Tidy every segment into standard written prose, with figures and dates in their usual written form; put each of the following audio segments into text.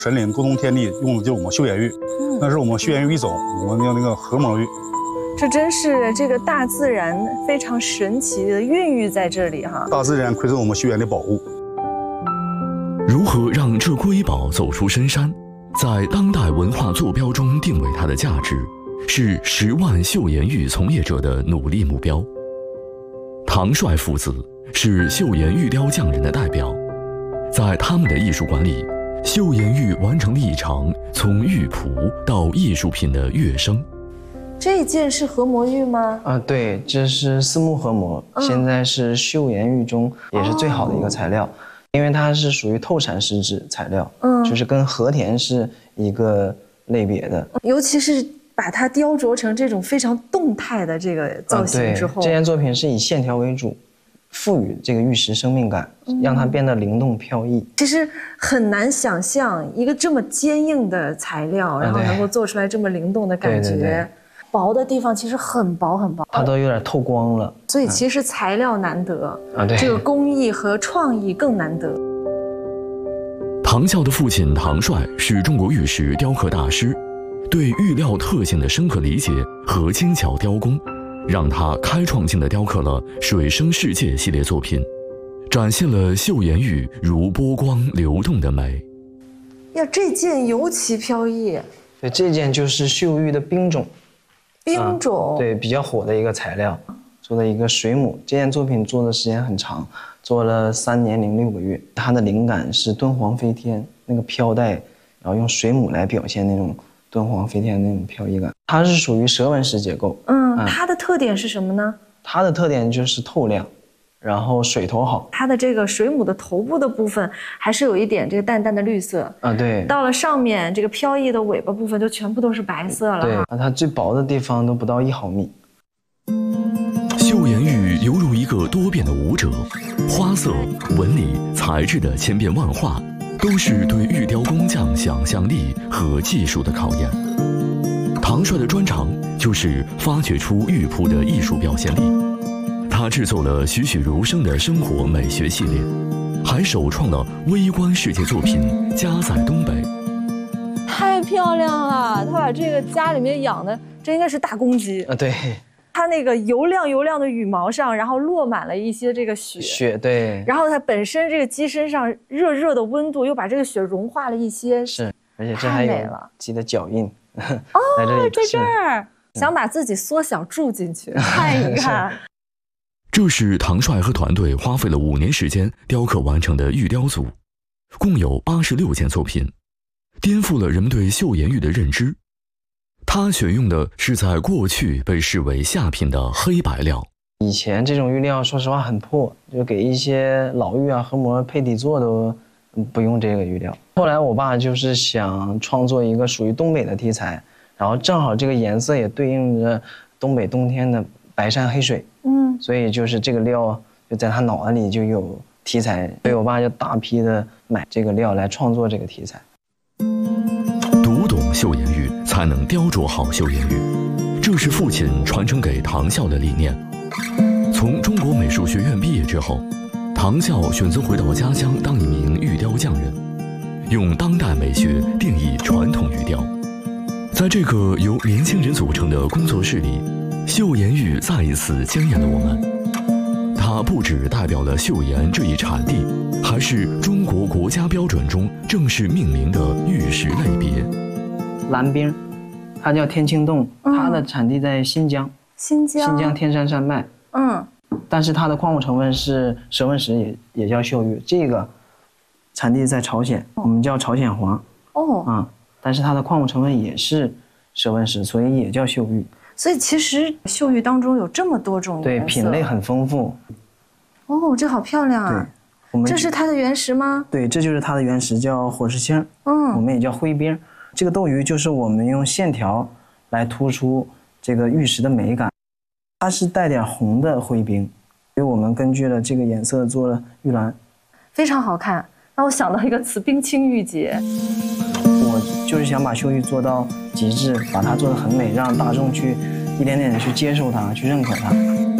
神灵沟通天地用的就是我们岫岩玉，那是我们岫岩玉一种，我们的那个合模玉。 这真是这个大自然非常神奇的孕育在这里哈。 大自然馈赠我们岫岩的宝物。 如何让这瑰宝走出深山，在当代文化坐标中定位它的价值，是10万岫岩玉从业者的努力目标。唐帅父子是岫岩玉雕匠人的代表，在他们的艺术馆里，岫岩玉完成了一场从玉璞到艺术品的跃升。 这件是合模玉吗？ 对，这是4目合模，现在是岫岩玉中也是最好的一个材料，因为它是属于透闪石质材料，就是跟和田是一个类别的。 尤其是把它雕琢成这种非常动态的这个造型之后， 这件作品是以线条为主，赋予这个玉石生命感，让它变得灵动飘逸。 其实很难想象一个这么坚硬的材料，然后能够做出来这么灵动的感觉。对，薄的地方其实很薄很薄， 它都有点透光了。 所以其实材料难得， 对， 这个工艺和创意更难得。 唐笑的父亲唐帅是中国玉石雕刻大师，对玉料特性的深刻理解和精巧雕工，让他开创性地雕刻了《水生世界》系列作品，展现了岫岩玉如波光流动的美。 呀，这件尤其飘逸。 对，这件就是岫玉的冰种。 冰种， 对，比较火的一个材料，做的一个水母。这件作品做的时间很长，做了3年零6个月。它的灵感是敦煌飞天那个飘带，然后用水母来表现那种敦煌飞天的那种飘逸感。它是属于蛇纹石结构。 它的特点是什么呢？ 它的特点就是透亮，然后水头好。 它的这个水母的头部的部分还是有一点这个淡淡的绿色对。 到了上面这个飘逸的尾巴部分就全部都是白色了。 对，它最薄的地方都不到1毫米。 岫岩玉犹如一个多变的舞者，花色、纹理、材质的千变万化，都是对玉雕工匠想象力和技术的考验。唐帅的专长就是发掘出玉璞的艺术表现力。他制作了栩栩如生的生活美学系列，还首创了微观世界作品《家在东北》。 太漂亮了！他把这个家里面养的，这应该是大公鸡。 对。 它那个油亮的羽毛上，然后落满了一些这个雪。 对。 然后它本身这个鸡身上热的温度，又把这个雪融化了一些。 是，而且这还有鸡的脚印。 在这儿，想把自己缩小住进去看一看。 这是唐帅和团队花费了5年时间雕刻完成的玉雕组，共有86件作品，颠覆了人们对岫岩玉的认知。他选用的是在过去被视为下品的黑白料。 以前这种玉料说实话很破，就给一些老玉合模配底座都不用这个玉料。后来我爸就是想创作一个属于东北的题材，然后正好这个颜色也对应着东北冬天的白山黑水，所以就是这个料就在他脑子里就有题材，所以我爸就大批的买这个料来创作这个题材。 读懂岫岩玉，才能雕琢好岫岩玉，这是父亲传承给唐笑的理念。从中国美术学院毕业之后，唐笑选择回到家乡当一名玉雕匠人，用当代美学定义传统玉雕。在这个由年轻人组成的工作室里，岫岩玉再一次惊艳了我们。它不只代表了岫岩这一产地，还是中国国家标准中正式命名的玉石类别。 蓝冰，它叫天青洞，它的产地在新疆。新疆天山山脉。但是它的矿物成分是蛇纹石，也叫岫玉。这个产地在朝鲜，我们叫朝鲜黄。但是它的矿物成分也是蛇纹石，所以也叫岫玉。 所以其实岫玉当中有这么多种颜色， 对，品类很丰富。 这好漂亮啊！对，这是它的原石吗？ 对，这就是它的原石，叫火石青。我们也叫灰冰。这个斗鱼就是我们用线条来突出这个玉石的美感，它是带点红的灰冰，所以我们根据了这个颜色做了玉兰， 非常好看。让我想到一个词，冰清玉洁。 我就是想把岫玉做到极致，把它做得很美，让大众去一点点的去接受它，去认可它。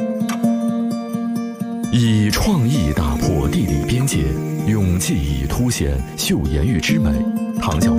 以创意打破地理边界，用技艺凸显岫岩玉之美。唐笑